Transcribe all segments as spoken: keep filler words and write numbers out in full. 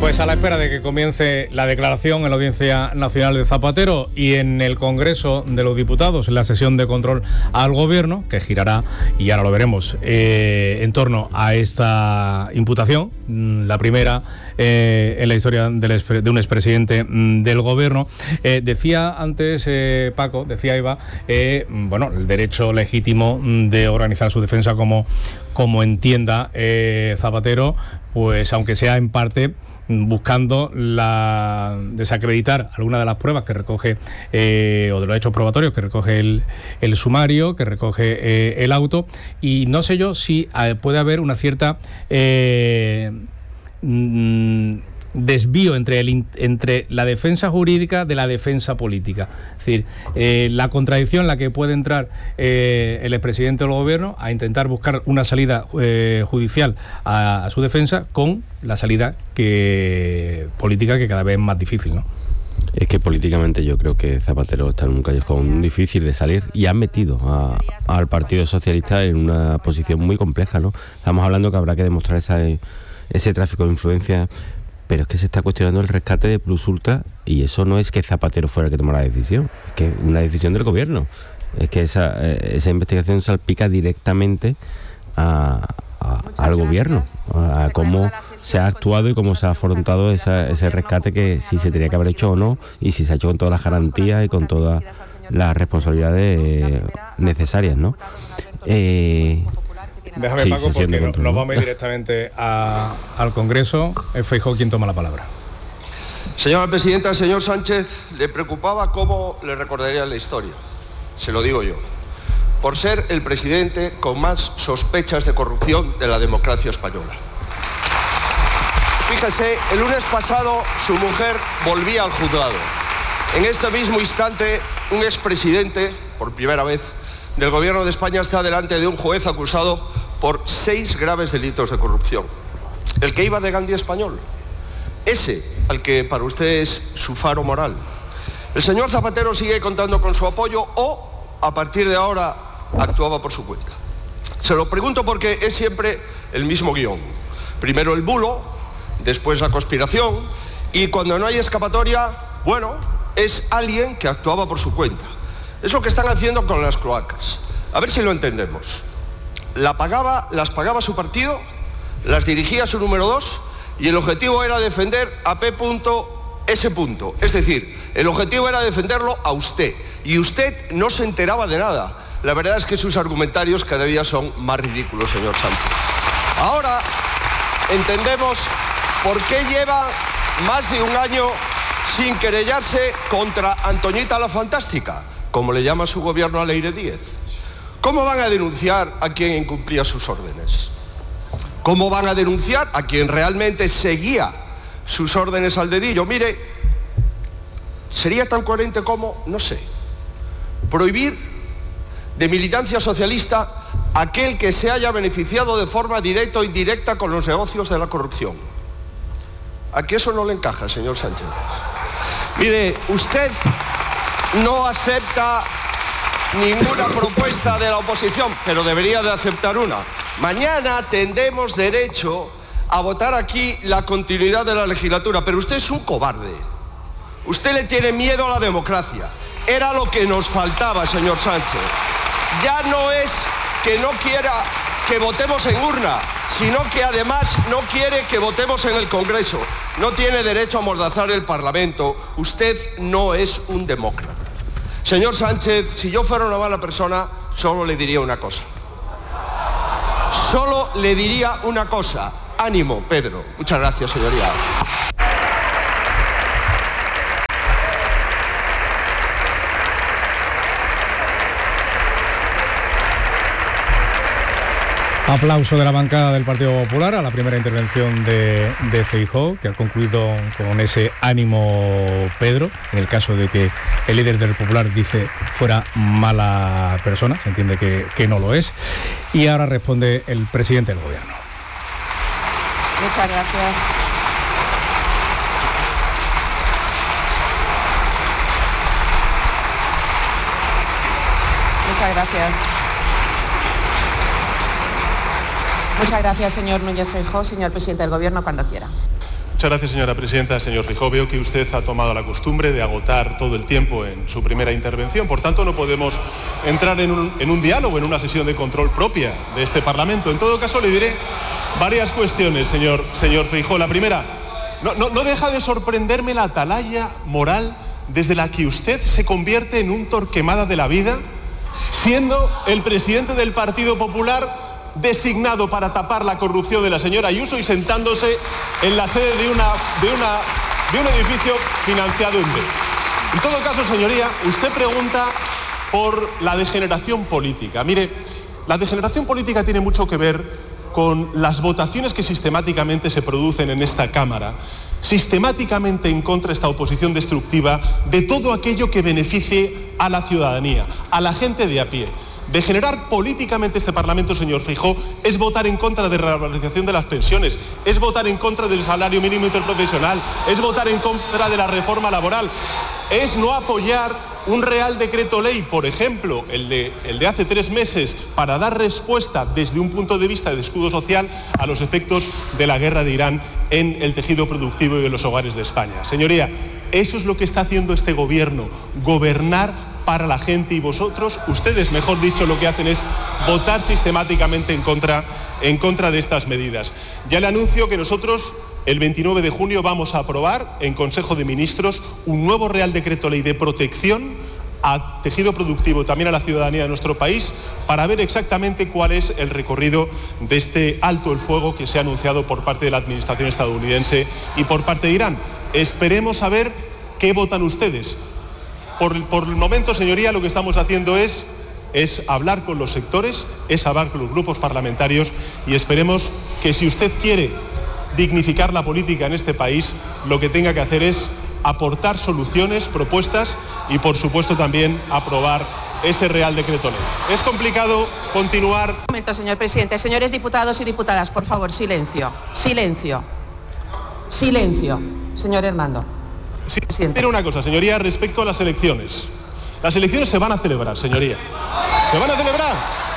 Pues a la espera de que comience la declaración en la Audiencia Nacional de Zapatero y en el Congreso de los Diputados, en la sesión de control al Gobierno, que girará, y ahora lo veremos, eh, en torno a esta imputación, la primera eh, en la historia del, de un expresidente del Gobierno. Eh, decía antes, eh, Paco, decía Eva, eh, bueno, el derecho legítimo de organizar su defensa como, como entienda eh, Zapatero, pues aunque sea en parte buscando la desacreditar alguna de las pruebas que recoge eh, o de los hechos probatorios que recoge el, el sumario, que recoge eh, el auto, y no sé yo si eh, puede haber una cierta eh, mm, desvío entre, el, entre la defensa jurídica de la defensa política. Es decir, eh, la contradicción en la que puede entrar eh, el expresidente del Gobierno a intentar buscar una salida eh, judicial a, a su defensa con la salida que política que cada vez es más difícil, ¿no? Es que políticamente yo creo que Zapatero está en un callejón difícil de salir y ha metido a, al Partido Socialista en una posición muy compleja, ¿no? Estamos hablando que habrá que demostrar esa, ese tráfico de influencia, pero es que se está cuestionando el rescate de Plus Ultra y eso no es que Zapatero fuera el que tomara la decisión, es que es una decisión del Gobierno. Es que esa, esa investigación salpica directamente a, a, al Gobierno, a cómo se ha actuado y cómo se ha afrontado esa, ese rescate, que si se tenía que haber hecho o no, y si se ha hecho con todas las garantías y con todas las responsabilidades necesarias, ¿no? Eh, Déjame, sí, Paco, porque no, nos vamos a ir directamente a, al Congreso. Es Feijóo quien toma la palabra. Señora Presidenta, al señor Sánchez le preocupaba cómo le recordaría la historia. Se lo digo yo. Por ser el presidente con más sospechas de corrupción de la democracia española. Fíjese, el lunes pasado su mujer volvía al juzgado. En este mismo instante, un expresidente, por primera vez, del Gobierno de España está delante de un juez acusado por seis graves delitos de corrupción. El que iba de Gandhi español. Ese al que para usted es su faro moral. El señor Zapatero sigue contando con su apoyo o, a partir de ahora, actuaba por su cuenta. Se lo pregunto porque es siempre el mismo guión. Primero el bulo, después la conspiración, y cuando no hay escapatoria, bueno, es alguien que actuaba por su cuenta. Es lo que están haciendo con las cloacas. A ver si lo entendemos. La pagaba, las pagaba su partido, las dirigía su número dos, y el objetivo era defender a P. S. Es decir, el objetivo era defenderlo a usted. Y usted no se enteraba de nada. La verdad es que sus argumentarios cada día son más ridículos, señor Sánchez. Ahora entendemos por qué lleva más de un año sin querellarse contra Antoñita la Fantástica, como le llama su gobierno a Leire Díez. ¿Cómo van a denunciar a quien incumplía sus órdenes? ¿Cómo van a denunciar a quien realmente seguía sus órdenes al dedillo? Mire, sería tan coherente como, no sé, prohibir de militancia socialista aquel que se haya beneficiado de forma directa o indirecta con los negocios de la corrupción. ¿A qué eso no le encaja, señor Sánchez? Mire, usted no acepta ninguna propuesta de la oposición, pero debería de aceptar una. Mañana tendremos derecho a votar aquí la continuidad de la legislatura, pero usted es un cobarde. Usted le tiene miedo a la democracia. Era lo que nos faltaba, señor Sánchez. Ya no es que no quiera que votemos en urna, sino que además no quiere que votemos en el Congreso. No tiene derecho a amordazar el Parlamento. Usted no es un demócrata. Señor Sánchez, si yo fuera una mala persona, solo le diría una cosa. Solo le diría una cosa. Ánimo, Pedro. Muchas gracias, señoría. Aplauso de la bancada del Partido Popular a la primera intervención de, de Feijóo, que ha concluido con ese ánimo, Pedro, en el caso de que el líder del Popular dice fuera mala persona, se entiende que, que no lo es. Y ahora responde el presidente del Gobierno. Muchas gracias. Muchas gracias. Muchas gracias, señor Núñez Feijóo. Señor presidente del Gobierno, cuando quiera. Muchas gracias, señora presidenta. Señor Feijóo, veo que usted ha tomado la costumbre de agotar todo el tiempo en su primera intervención. Por tanto, no podemos entrar en un, en un diálogo, en una sesión de control propia de este Parlamento. En todo caso, le diré varias cuestiones, señor, señor Feijóo. La primera, no, no, no deja de sorprenderme la atalaya moral desde la que usted se convierte en un Torquemada de la vida, siendo el presidente del Partido Popular designado para tapar la corrupción de la señora Ayuso y sentándose en la sede de, una, de, una, de un edificio financiado en B. En todo caso, señoría, usted pregunta por la degeneración política. Mire, la degeneración política tiene mucho que ver con las votaciones que sistemáticamente se producen en esta Cámara, sistemáticamente en contra de esta oposición destructiva de todo aquello que beneficie a la ciudadanía, a la gente de a pie. Degenerar políticamente este Parlamento, señor Feijóo, es votar en contra de la revalorización de las pensiones, es votar en contra del salario mínimo interprofesional, es votar en contra de la reforma laboral, es no apoyar un Real Decreto Ley, por ejemplo, el de, el de hace tres meses, para dar respuesta desde un punto de vista de escudo social a los efectos de la guerra de Irán en el tejido productivo y de los hogares de España. Señoría, eso es lo que está haciendo este gobierno, gobernar para la gente, y vosotros, ustedes, mejor dicho, lo que hacen es votar sistemáticamente en contra, en contra de estas medidas. Ya le anuncio que nosotros el veintinueve de junio vamos a aprobar en Consejo de Ministros un nuevo Real Decreto Ley de protección a tejido productivo, también a la ciudadanía de nuestro país, para ver exactamente cuál es el recorrido de este alto el fuego que se ha anunciado por parte de la administración estadounidense y por parte de Irán. Esperemos saber qué votan ustedes. Por, por el momento, señoría, lo que estamos haciendo es, es hablar con los sectores, es hablar con los grupos parlamentarios, y esperemos que, si usted quiere dignificar la política en este país, lo que tenga que hacer es aportar soluciones, propuestas y, por supuesto, también aprobar ese Real Decreto Ley. Es complicado continuar... Un momento, señor presidente. Señores diputados y diputadas, por favor, silencio. Silencio. Silencio. Señor Hernando. Sí, pero una cosa, señoría, respecto a las elecciones. Las elecciones se van a celebrar, señoría. Se van a celebrar.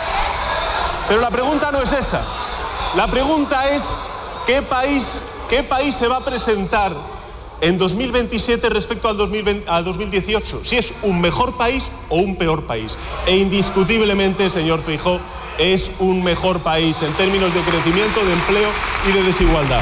Pero la pregunta no es esa. La pregunta es ¿qué país, qué país se va a presentar en dos mil veintisiete respecto al, dos mil veinte, al dos mil dieciocho? Si es un mejor país o un peor país. E indiscutiblemente, señor Feijóo, es un mejor país en términos de crecimiento, de empleo y de desigualdad.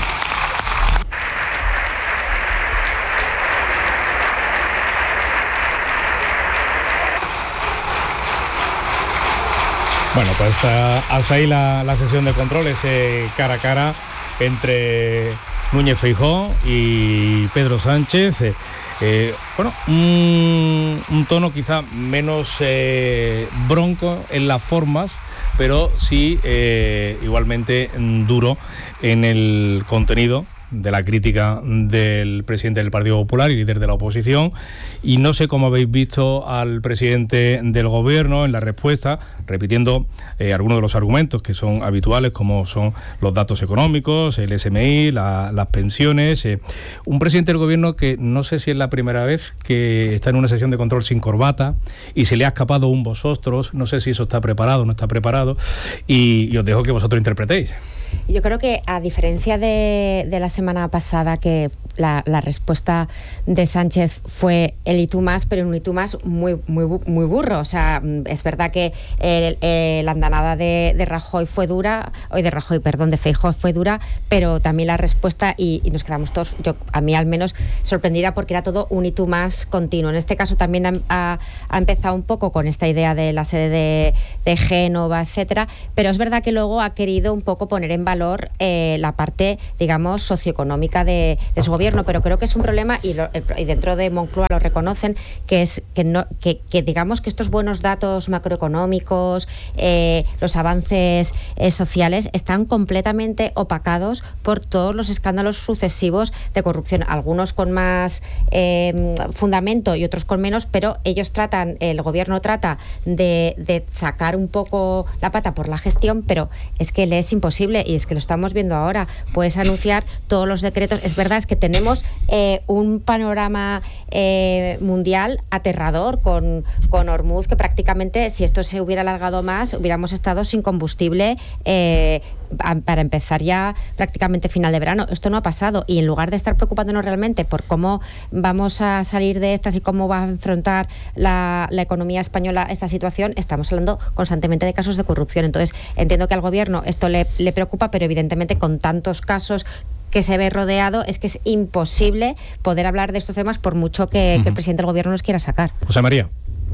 Bueno, pues hasta, hasta ahí la, la sesión de control, ese cara a cara entre Núñez Feijóo y Pedro Sánchez. Eh, eh, bueno, un, un tono quizá menos eh, bronco en las formas, pero sí eh, igualmente duro en el contenido de la crítica del presidente del Partido Popular y líder de la oposición. Y no sé cómo habéis visto al presidente del gobierno en la respuesta, repitiendo eh, algunos de los argumentos que son habituales, como son los datos económicos, el S M I, la, las pensiones. Eh, un presidente del gobierno que no sé si es la primera vez que está en una sesión de control sin corbata y se le ha escapado un vosotros. No sé si eso está preparado o no está preparado. Y, y os dejo que vosotros interpretéis. Yo creo que, a diferencia de, de la semana pasada, que la, la respuesta de Sánchez fue el y tú más, pero un y tú más muy, muy, muy burro. O sea, es verdad que el, el, la andanada de, de Rajoy fue dura, o de Rajoy, perdón, de Feijóo fue dura, pero también la respuesta, y, y nos quedamos todos, yo a mí al menos, sorprendida, porque era todo un y tú más continuo. En este caso también ha, ha, ha empezado un poco con esta idea de la sede de, de Génova, etcétera, pero es verdad que luego ha querido un poco poner en valor eh, la parte, digamos, socioeconómica de, de su gobierno, pero creo que es un problema, y, lo, y dentro de Moncloa lo reconocen, que es que, no, que, que digamos que estos buenos datos macroeconómicos, eh, los avances eh, sociales, están completamente opacados por todos los escándalos sucesivos de corrupción, algunos con más eh, fundamento y otros con menos, pero ellos tratan, el gobierno trata de, de sacar un poco la pata por la gestión, pero es que le es imposible, y es que lo estamos viendo ahora. Puedes anunciar todo todos los decretos. Es verdad, es que tenemos eh, un panorama eh, mundial aterrador con, con Hormuz, que prácticamente, si esto se hubiera alargado más, hubiéramos estado sin combustible eh, a, para empezar ya prácticamente final de verano. Esto no ha pasado, y en lugar de estar preocupándonos realmente por cómo vamos a salir de estas y cómo va a enfrentar la, la economía española esta situación, estamos hablando constantemente de casos de corrupción. Entonces, entiendo que al gobierno esto le, le preocupa, pero evidentemente con tantos casos que se ve rodeado, es que es imposible poder hablar de estos temas por mucho que, uh-huh. que el presidente del gobierno los quiera sacar. José María.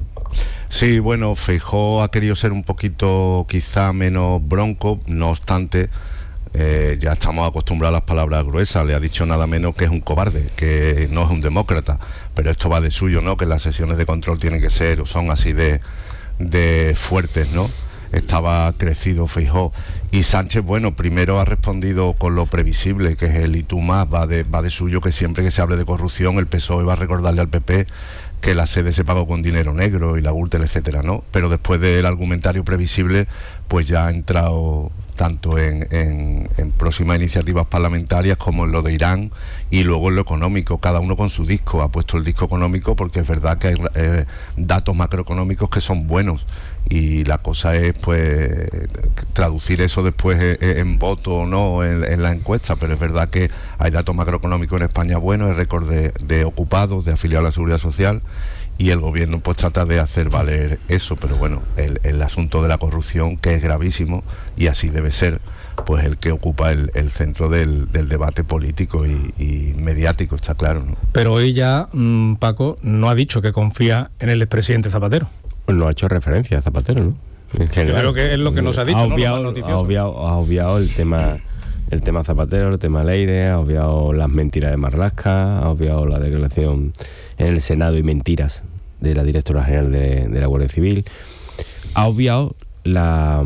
Sí, bueno, Feijóo ha querido ser un poquito quizá menos bronco, no obstante, eh, ya estamos acostumbrados a las palabras gruesas. Le ha dicho nada menos que es un cobarde, que no es un demócrata, pero esto va de suyo, ¿no? Que las sesiones de control tienen que ser o son así de, de fuertes, ¿no? Estaba crecido Feijóo. Y Sánchez, bueno, primero ha respondido con lo previsible, que es el y tú más, va de, va de suyo que siempre que se hable de corrupción el P S O E va a recordarle al P P que la sede se pagó con dinero negro y la Gürtel, etcétera, ¿no? Pero después del argumentario previsible, pues ya ha entrado tanto en, en, en próximas iniciativas parlamentarias como en lo de Irán y luego en lo económico, cada uno con su disco. Ha puesto el disco económico porque es verdad que hay eh, datos macroeconómicos que son buenos, y la cosa es pues traducir eso después en, en voto o no en, en la encuesta, pero es verdad que hay datos macroeconómicos en España buenos, el récord de, de ocupados, de afiliados a la Seguridad Social, y el gobierno pues trata de hacer valer eso, pero bueno, el, el asunto de la corrupción, que es gravísimo y así debe ser, pues el que ocupa el, el centro del, del debate político y, y mediático, está claro, ¿no? Pero ella, mmm, Paco, no ha dicho que confía en el expresidente Zapatero. Pues no ha hecho referencia a Zapatero, ¿no? En general, yo creo que es lo que nos ha dicho, ha obviado, ¿no? ha obviado, ha obviado el tema, el tema Zapatero, el tema Leire, ha obviado las mentiras de Marlaska, ha obviado la declaración en el Senado y mentiras de la directora general de, de la Guardia Civil, ha obviado la,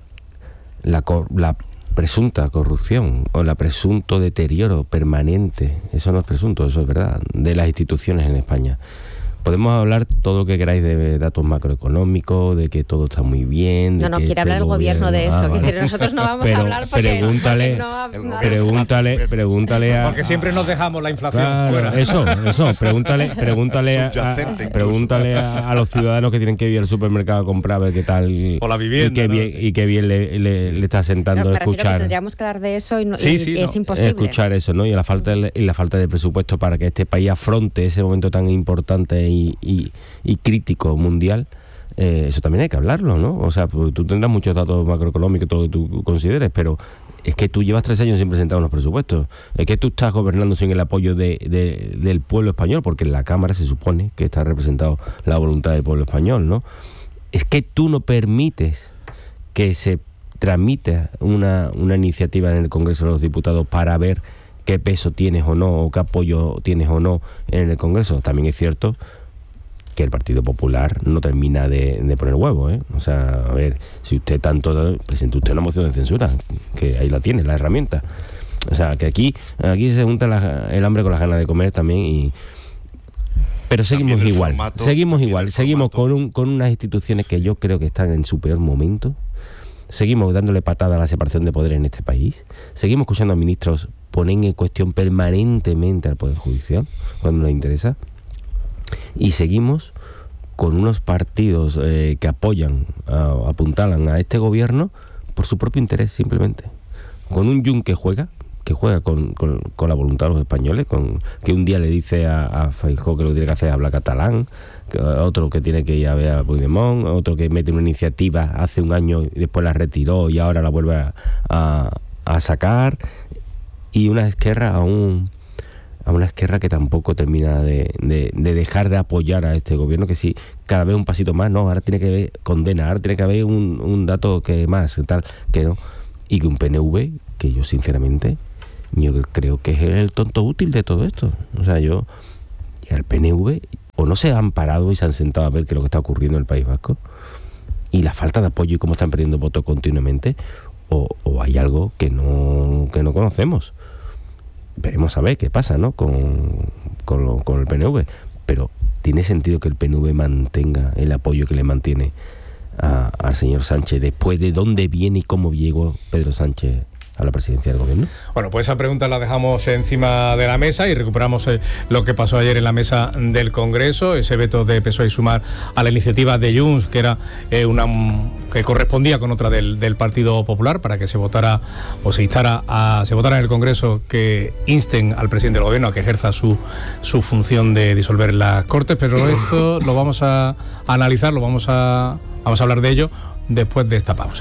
la, la presunta corrupción o la presunto deterioro permanente, eso no es presunto, eso es verdad, de las instituciones en España. Podemos hablar todo lo que queráis de datos macroeconómicos, de que todo está muy bien. No, no quiere hablar el gobierno de eso. Ah, vale. Decir, nosotros no vamos pero a hablar porque pregúntale, no, no, pregúntale, pregúntale a. Porque siempre nos dejamos la inflación claro, fuera. Eso, eso. Pregúntale, pregúntale, a, a, pregúntale a, a los ciudadanos que tienen que ir al supermercado a comprar a ver qué tal. O la vivienda. Y qué bien, ¿no? y qué bien le, le, le está sentando pero escuchar. Que tendríamos que hablar de eso y, no, sí, y, sí, y es no, imposible. Escuchar eso, ¿no? Y la falta de, y la falta de presupuesto para que este país afronte ese momento tan importante y, y y crítico mundial, eh, eso también hay que hablarlo, ¿no? O sea, tú tendrás muchos datos macroeconómicos, todo lo que tú consideres, pero es que tú llevas tres años sin presentar unos presupuestos, es que tú estás gobernando sin el apoyo de, de, del pueblo español, porque en la Cámara se supone que está representado la voluntad del pueblo español, ¿no? Es que tú no permites que se tramite una, una iniciativa en el Congreso de los Diputados para ver qué peso tienes o no, o qué apoyo tienes o no en el Congreso. También es cierto que el Partido Popular no termina de, de poner huevo, ¿eh? O sea, a ver, si usted tanto presenta usted una moción de censura, que ahí la tiene, la herramienta. O sea, que aquí aquí se junta la, el hambre con las ganas de comer también, y pero seguimos igual, formato, seguimos igual, seguimos con un, con unas instituciones que yo creo que están en su peor momento. Seguimos dándole patada a la separación de poderes en este país. Seguimos escuchando a ministros poner en cuestión permanentemente al Poder Judicial cuando nos interesa. Y seguimos con unos partidos eh, que apoyan, uh, apuntalan a este gobierno por su propio interés, simplemente. Con un Jun que juega, que juega con, con, con la voluntad de los españoles, con que un día le dice a, a Feijóo que lo que tiene que hacer es hablar catalán, que, otro que tiene que ir a ver a Puigdemont, otro que mete una iniciativa hace un año y después la retiró y ahora la vuelve a, a, a sacar, y una Esquerra aún... a una Esquerra que tampoco termina de, de, de dejar de apoyar a este gobierno, que sí, cada vez un pasito más, no, ahora tiene que haber condena, ahora tiene que haber un, un dato que más, tal, que no, y que un P N V, que yo sinceramente, yo creo que es el tonto útil de todo esto. O sea, yo, y al P N V, o no se han parado y se han sentado a ver qué es lo que está ocurriendo en el País Vasco, y la falta de apoyo y cómo están perdiendo votos continuamente, o, o hay algo que no, que no conocemos. Veremos a ver qué pasa, ¿no? Con, con, lo, con el P N V. Pero ¿tiene sentido que el P N V mantenga el apoyo que le mantiene a, al señor Sánchez después de dónde viene y cómo llegó Pedro Sánchez a la presidencia del gobierno? Bueno, pues esa pregunta la dejamos encima de la mesa y recuperamos eh, lo que pasó ayer en la mesa del Congreso, ese veto de P S O E y Sumar a la iniciativa de Junts, que era eh, una que correspondía con otra del, del Partido Popular, para que se votara o se instara a se votara en el Congreso que insten al presidente del gobierno a que ejerza su, su función de disolver las Cortes, pero esto lo vamos a, a analizar, lo vamos a vamos a hablar de ello después de esta pausa.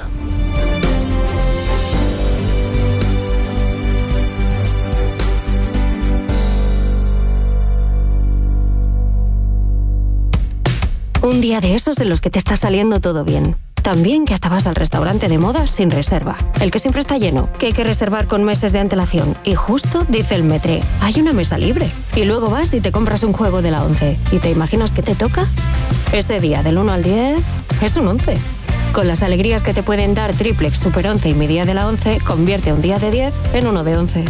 Un día de esos en los que te está saliendo todo bien. También que hasta vas al restaurante de moda sin reserva. El que siempre está lleno, que hay que reservar con meses de antelación. Y justo dice el metre, hay una mesa libre. Y luego vas y te compras un juego de la once. ¿Y te imaginas qué te toca? Ese día del uno al diez es un once. Con las alegrías que te pueden dar Triplex, Super once y mi día de la once, convierte un día de diez en uno de once.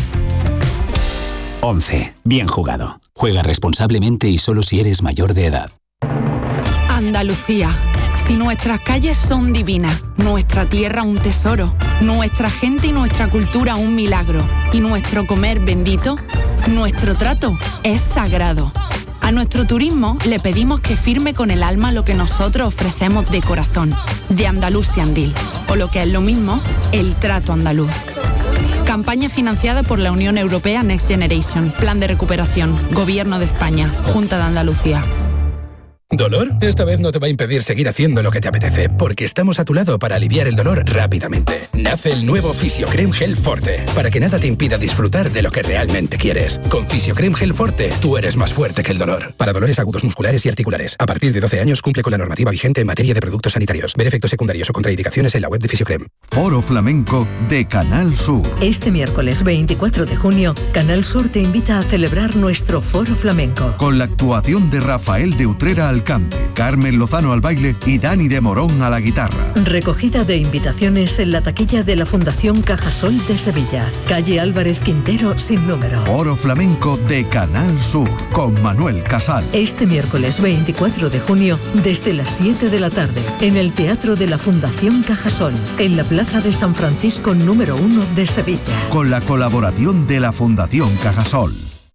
once. Bien jugado. Juega responsablemente y solo si eres mayor de edad. Andalucía. Si nuestras calles son divinas, nuestra tierra un tesoro, nuestra gente y nuestra cultura un milagro, y nuestro comer bendito, nuestro trato es sagrado. A nuestro turismo le pedimos que firme con el alma lo que nosotros ofrecemos de corazón, de Andalucía Andil, o lo que es lo mismo, el trato andaluz. Campaña financiada por la Unión Europea Next Generation, Plan de Recuperación, Gobierno de España, Junta de Andalucía. ¿Dolor? Esta vez no te va a impedir seguir haciendo lo que te apetece, porque estamos a tu lado para aliviar el dolor rápidamente. Nace el nuevo Fisiocrem Gel Forte, para que nada te impida disfrutar de lo que realmente quieres. Con Fisiocrem Gel Forte, tú eres más fuerte que el dolor. Para dolores agudos musculares y articulares. A partir de doce años cumple con la normativa vigente en materia de productos sanitarios. Ver efectos secundarios o contraindicaciones en la web de Fisiocrem. Foro Flamenco de Canal Sur. Este miércoles veinticuatro de junio, Canal Sur te invita a celebrar nuestro Foro Flamenco. Con la actuación de Rafael de Utrera al cante, Carmen Lozano al baile y Dani de Morón a la guitarra. Recogida de invitaciones en la taquilla de la Fundación Cajasol de Sevilla, calle Álvarez Quintero sin número. Foro Flamenco de Canal Sur con Manuel Casal. Este miércoles veinticuatro de junio desde las siete de la tarde en el Teatro de la Fundación Cajasol, en la Plaza de San Francisco número uno de Sevilla. Con la colaboración de la Fundación Cajasol.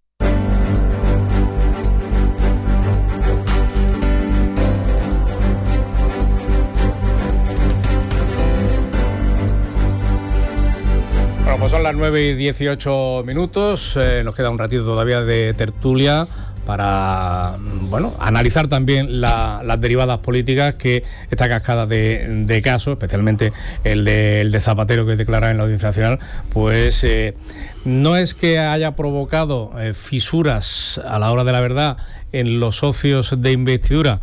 Pues son las nueve y dieciocho minutos, eh, nos queda un ratito todavía de tertulia para, bueno, analizar también la, las derivadas políticas que esta cascada de, de casos, especialmente el de, el de Zapatero que declara en la Audiencia Nacional, pues eh, no es que haya provocado eh, fisuras a la hora de la verdad en los socios de investidura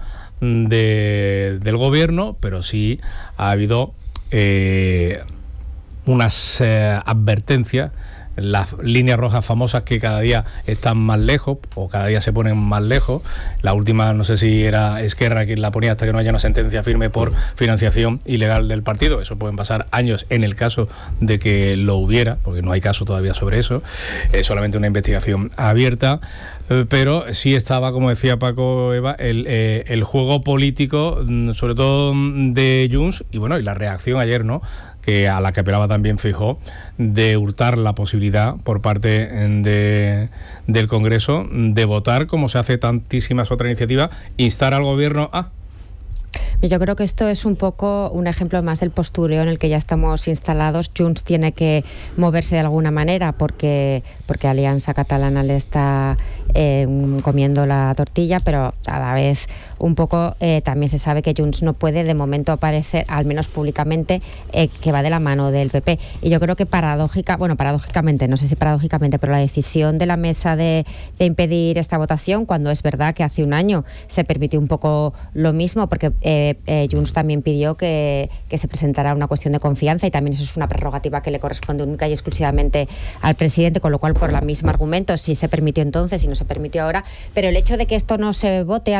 de, del gobierno, pero sí ha habido Eh, unas eh, advertencias, las líneas rojas famosas que cada día están más lejos o cada día se ponen más lejos. La última, no sé si era Esquerra quien la ponía hasta que no haya una sentencia firme por financiación ilegal del partido. Eso pueden pasar años en el caso de que lo hubiera, porque no hay caso todavía sobre eso, es solamente una investigación abierta. Pero sí estaba, como decía Paco, Eva, el, eh, el juego político, sobre todo de Junts, y bueno, y la reacción ayer, ¿no?, que a la que apelaba también Feijóo, de hurtar la posibilidad por parte de, del Congreso de votar, como se hace tantísimas otras iniciativas, instar al gobierno a... Yo creo que esto es un poco un ejemplo más del postureo en el que ya estamos instalados. Junts tiene que moverse de alguna manera porque, porque Alianza Catalana le está eh, comiendo la tortilla, pero a la vez un poco eh, también se sabe que Junts no puede de momento aparecer, al menos públicamente, eh, que va de la mano del P P. Y yo creo que paradójica, bueno, paradójicamente, no sé si paradójicamente, pero la decisión de la mesa de, de impedir esta votación, cuando es verdad que hace un año se permitió un poco lo mismo, porque eh, eh, Junts también pidió que, que se presentara una cuestión de confianza, y también eso es una prerrogativa que le corresponde única y exclusivamente al presidente, con lo cual por el mismo argumento sí se permitió entonces y no se permitió ahora, pero el hecho de que esto no se vote